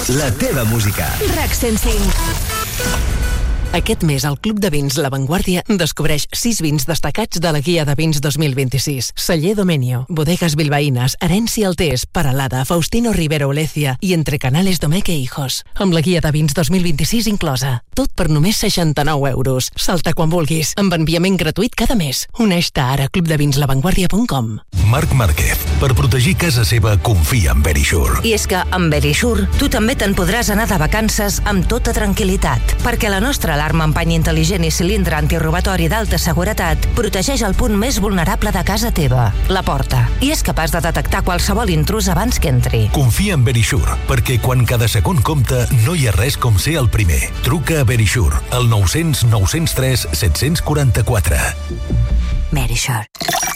La teva música. RAC 105. Aquest mes al Club de Vins La Vanguardia descobreix 6 vins destacats de la Guia de Vins 2026. Celler Domenio, Bodegas Bilbaínas, Herència Altés, Paralada, Faustino Rivero Olecia i Entre Canales Domeque Hijos. Amb la Guia de Vins 2026 inclosa. Tot per només 69 euros. Salta quan vulguis, amb enviament gratuït cada mes. Uneix-te ara a clubdevinslavanguardia.com. Marc Márquez, per protegir casa seva, confia en Verisure. I és que amb Verisure tu també te'n podràs anar de vacances amb tota tranquil·litat, perquè la nostra alarma empany intel·ligent i cilindre antirobatori d'alta seguretat protegeix el punt més vulnerable de casa teva, la porta, i és capaç de detectar qualsevol intrús abans que entri. Confia en Verisure, perquè quan cada segon compta no hi ha res com ser el primer. Truca a Verisure, al 900 903 744. Verisure.